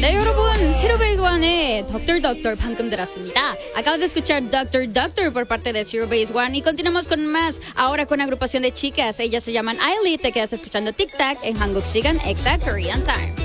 네, 여러분, Zero Base One의 Doctor Doctor 방금 들었습니다. Acabas de escuchar Doctor Doctor por parte de Zero Base One y continuamos con más, ahora con una agrupación de chicas. Ellas se llaman ILY. Te quedas escuchando Tic Tac en Hanguk Sigan Exact Korean Time.